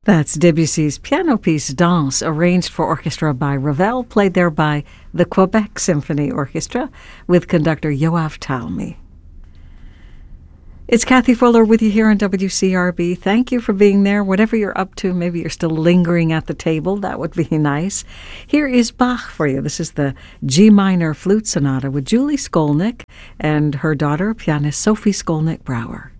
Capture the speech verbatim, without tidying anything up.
That's Debussy's piano piece Danse, arranged for orchestra by Ravel, played there by the Quebec Symphony Orchestra with conductor Yoav Talmy. It's Kathy Fuller with you here on W C R B. Thank you for being there. Whatever you're up to, maybe you're still lingering at the table. That would be nice. Here is Bach for you. This is the G minor flute sonata with Julie Skolnick and her daughter, pianist Sophie Skolnick-Brouwer.